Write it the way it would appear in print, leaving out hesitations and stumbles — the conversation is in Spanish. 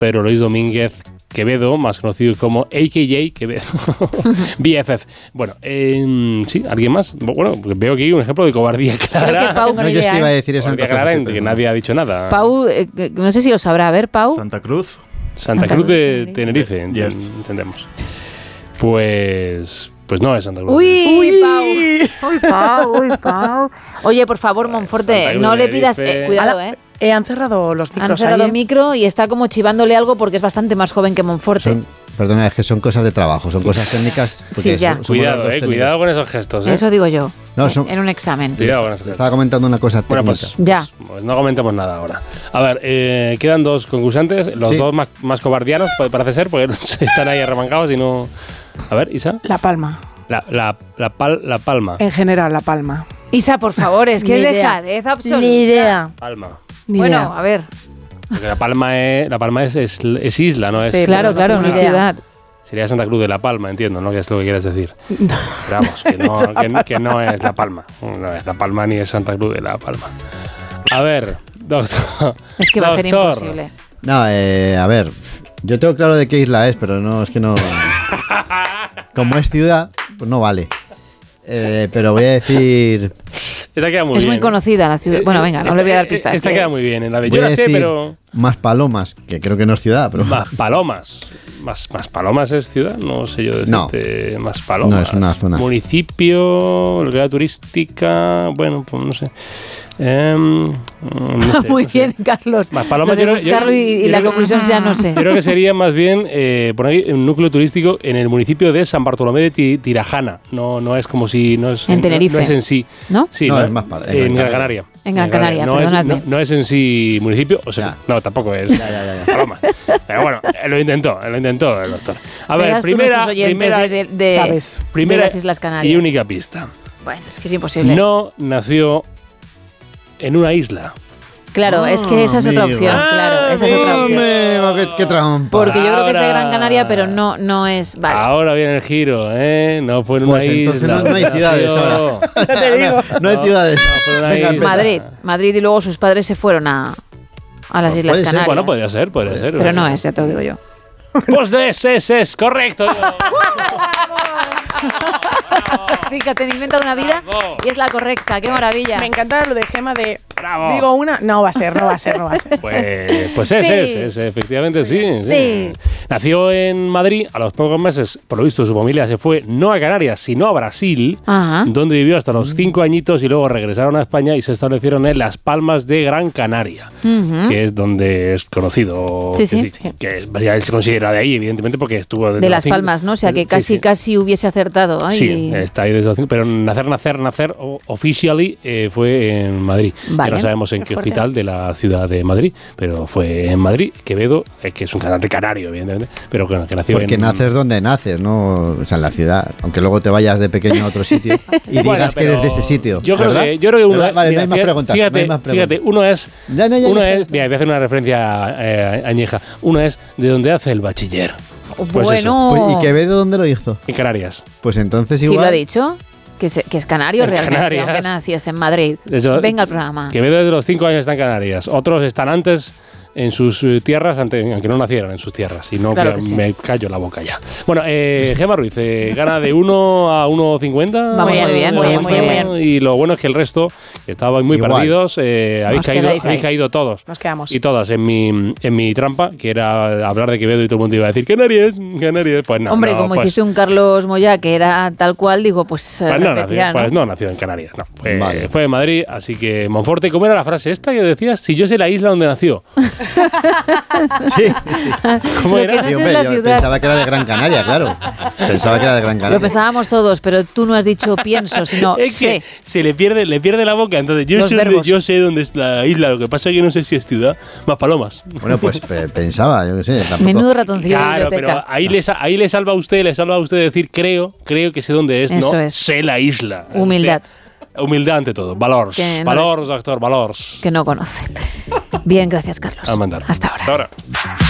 Pedro Luis Domínguez Quevedo, más conocido como AKJ Quevedo, BFF. Bueno, sí, ¿alguien más? Bueno, veo aquí un ejemplo de cobardía clara. Creo que Pau No, yo es que iba a decir eso Cobardía clara en que nadie ha dicho nada. Pau, no sé si lo sabrá. A ver, Pau. Santa Cruz. Santa Cruz de Tenerife, Yes. entendemos. Pues no es Santa Cruz. Uy, Pau. Uy, Pau. Oye, por favor, Monforte, Santa Cruz no de le pidas... Tenerife. cuidado, Han cerrado los micros. Han cerrado ahí. micro y está como chivándole algo porque es bastante más joven que Monforte. Perdona, es que son cosas de trabajo, son cosas técnicas. Sí, ya. Cuidado, cuidado con esos gestos. Eso digo yo, No, en un examen. Cuidado con esos Te gestos. estaba comentando una cosa técnica. Bueno, pues, Ya. pues no comentemos nada ahora. A ver, quedan dos concursantes, los Sí. dos más cobardianos, parece ser, porque están ahí arremangados y no... A ver, Isa. La Palma. La Palma. En general, La Palma. Isa, por favor, es que Ni es idea. dejadez absoluta. Ni idea. Palma. Ni Bueno, idea. a ver. Porque La Palma es isla, ¿no? Es, Sí, Claro, pero no es idea. ciudad. Sería Santa Cruz de La Palma, entiendo, ¿no? Que es lo que quieres decir. Pero vamos, que no es La Palma. No es La Palma ni es Santa Cruz de La Palma. A ver, doctor. Es que va a ser Doctor. imposible. No, a ver, yo tengo claro de qué isla es, pero no, es que no... Como es ciudad, pues no vale. Pero voy a decir... Esta queda muy Es bien. muy conocida la ciudad. Bueno, venga, no le voy a dar pistas. Esta que- queda muy bien. En la de voy yo a la sé, decir pero... Maspalomas, que creo que no es ciudad, pero... Maspalomas. ¿Maspalomas es ciudad? No sé yo decirte. Maspalomas. No, es una zona. Municipio, localidad turística. Bueno, pues no sé. No sé, Muy no sé. bien, Carlos. Maspalomas, Lo de yo- buscarlo yo- y yo la creo- conclusión sea no sé. Creo que sería más bien por ahí un núcleo turístico en el municipio de San Bartolomé de Tirajana. No es como si no es En Tenerife. No es en sí. ¿No? Sí, No, es más en Gran Canaria. En Gran Canaria, no es, perdonadme. no es en sí municipio, o sea, Ya. no, tampoco es. Ya. Paloma. Pero bueno, lo intentó el doctor. A ver, Verás tú primera, nuestros oyentes Sabes. de las Islas Canarias. y única pista. Bueno, es que es imposible. No nació en una isla. Claro, es que esa es otra amigo. opción. Claro, esa es otra opción. ¡Qué trampa! Porque yo creo que es de Ahora- Gran Canaria, pero no es. Vale. Ahora viene el giro, ¿eh? No fue en Pues una entonces isla. no hay ciudades ahora. Ya te digo. No hay ciudades. fue una Venga, isla. Madrid y luego sus padres se fueron a las Islas Puede ser, Canarias. Bueno, podría ser. Pero no es, ya te lo digo yo. Pues es correcto. Fíjate, me he inventado una vida y es la correcta. ¡Qué maravilla! Me encanta lo de Gema de... Bravo. Digo una... No va a ser. Pues Sí. efectivamente sí. Sí. Nació en Madrid, a los pocos meses, por lo visto, su familia se fue no a Canarias, sino a Brasil, Ajá. donde vivió hasta los 5 añitos y luego regresaron a España y se establecieron en Las Palmas de Gran Canaria, Ujú. que es donde es conocido. Sí, sí. Que básicamente se considera de ahí, evidentemente, porque estuvo desde De los Las 5. Palmas, ¿no? O sea que Sí, casi hubiese acertado. Ay. Sí, está ahí desde los 5, pero nacer officially fue en Madrid. Vale. Ya no sabemos en qué fuerte. hospital de la ciudad de Madrid, pero fue en Madrid. Quevedo, que es un cantante canario, evidentemente, pero que nació Porque en... naces donde naces, ¿no? O sea, en la ciudad. Aunque luego te vayas de pequeño a otro sitio y Bueno, digas que eres pero de ese sitio. Yo creo ¿verdad? que uno... ¿Verdad? Vale, mira, no hay más preguntas. Fíjate, no hay más preguntas. fíjate, uno es... Ya uno está. es mira, voy a hacer una referencia añeja. Uno es de donde hace el bachiller. Pues Bueno. Pues, ¿y Quevedo dónde lo hizo? En Canarias. Pues entonces Sí, igual... lo ha dicho. Que es canario En realmente, Canarias. aunque naciese en Madrid. De hecho, Venga al programa. Quevedo desde los 5 años está en Canarias. Otros están antes en sus tierras, aunque no nacieron en sus tierras. Y no, Claro que sí. me callo la boca ya. Bueno, Gema Ruiz, gana de 1 a 1,50. Vamos muy bien, muy bien. Y lo bueno es que el resto, que estaban muy Igual. perdidos, habéis quedáis ahí. caído todos. Nos quedamos. Y todas en mi trampa, que era hablar de Quevedo y todo el mundo iba a decir Canarias. Pues no. Hombre, no, como pues, hiciste un Carlos Moya que era tal cual, digo, pues, pues no nació en Canarias, no. Vale. Fue en Madrid, así que Monforte, ¿cómo era la frase esta que decías? Si yo sé la isla donde nació. Sí. ¿Cómo Lo que era? no Sí, sé hombre, es la yo ciudad. pensaba que era de Gran Canaria, claro. Pensaba que era de Gran Canaria. Lo pensábamos todos, pero tú no has dicho pienso, sino Es sé. que se le pierde la boca. Entonces, Los verbos. yo sé dónde es la isla. Lo que pasa es que no sé si es ciudad. Maspalomas. Bueno, pues pensaba, yo qué sé. Tampoco. Menudo ratoncillo de Claro, pero biblioteca. ahí le salva a usted decir creo que sé dónde es. Eso no es. sé la isla. Humildad. Humildad ante todo. Valors. Que no Valors, doctor, valors. Que no conoce. Bien, gracias, Carlos. A mandar. Hasta ahora. Hasta ahora.